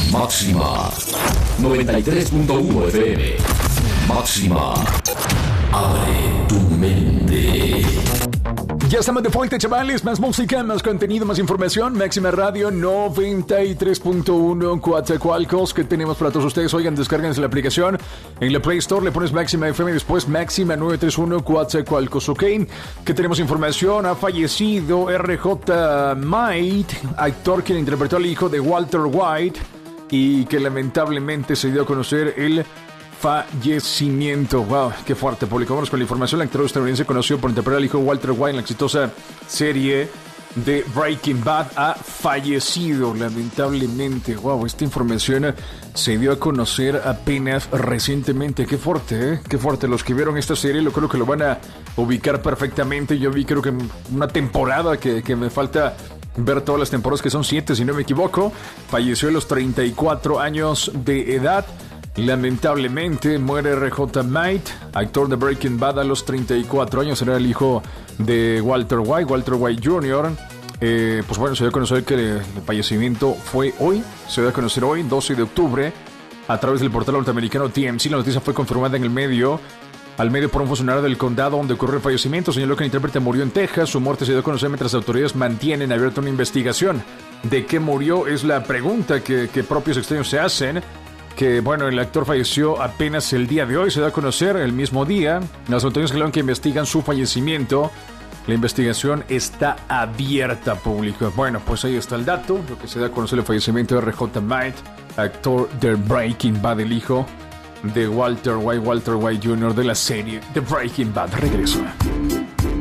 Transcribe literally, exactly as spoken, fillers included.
Máxima noventa y tres punto uno F M. Máxima, abre tu mente. Ya estamos de vuelta, chavales. Más música, más contenido, más información. Máxima Radio noventa y tres punto uno Coatzacoalcos que tenemos para todos ustedes. Oigan, descárguense la aplicación en la Play Store, le pones Máxima F M y después Máxima novecientos treinta y uno Coatzacoalcos, ¿ok? Que tenemos información. Ha fallecido R J White, actor quien interpretó al hijo de Walter White y que lamentablemente se dio a conocer el fallecimiento. Wow, qué fuerte, público. Vamos con la información. El actor estadounidense conocido por interpretar al hijo de Walter White en la exitosa serie de Breaking Bad ha fallecido lamentablemente. Wow, esta información se dio a conocer apenas recientemente. Qué fuerte, ¿eh? Qué fuerte. Los que vieron esta serie, lo creo que lo van a ubicar perfectamente. Yo vi, creo que una temporada que, que me falta ver todas las temporadas, que son siete si no me equivoco. Falleció a los treinta y cuatro años de edad. Lamentablemente muere R J White, actor de Breaking Bad, a los treinta y cuatro años. Era el hijo de Walter White, Walter White junior Eh, pues bueno, se dio a conocer que el fallecimiento fue hoy. Se dio a conocer hoy, doce de octubre, a través del portal norteamericano T M Z. La noticia fue confirmada en el medio, al medio por un funcionario del condado donde ocurrió el fallecimiento. Señaló que el intérprete murió en Texas. Su muerte se dio a conocer mientras las autoridades mantienen abierta una investigación. ¿De qué murió? Es la pregunta que, que propios extraños se hacen. Que bueno, el actor falleció apenas el día de hoy, se da a conocer el mismo día. Las autoridades aclaran que investigan su fallecimiento. La investigación está abierta, público. Bueno, pues ahí está el dato, lo que se da a conocer el fallecimiento de R J White, actor de Breaking Bad, el hijo de Walter White, Walter White junior de la serie The Breaking Bad. Regreso.